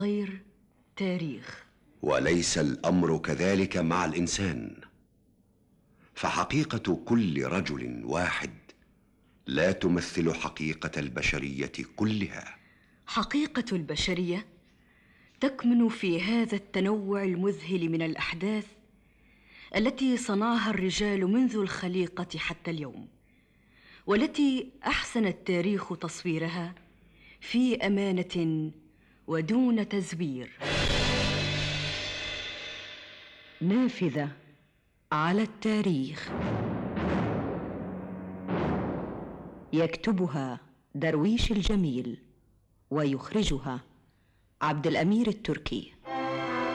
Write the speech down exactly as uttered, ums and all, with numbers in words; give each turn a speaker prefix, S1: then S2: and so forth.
S1: غير تاريخ.
S2: وليس الأمر كذلك مع الإنسان، فحقيقة كل رجل واحد لا تمثل حقيقة البشرية كلها.
S1: حقيقة البشرية تكمن في هذا التنوع المذهل من الأحداث التي صنعها الرجال منذ الخليقة حتى اليوم، والتي أحسن التاريخ تصويرها في أمانة ودون تزوير. نافذة على التاريخ، يكتبها درويش الجميل ويخرجها عبد الأمير التركي.